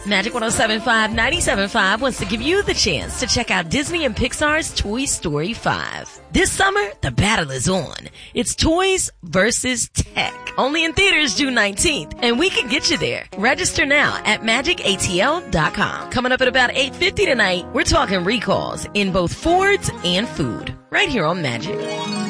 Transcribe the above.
Magic 107.5, 97.5 wants to give you the chance to check out Disney and Pixar's Toy Story 5. This summer, the battle is on. It's toys versus tech. Only in theaters June 19th, and we can get you there. Register now at magicatl.com. Coming up at about 8:50 tonight, we're talking recalls in both Fords and food, right here on Magic.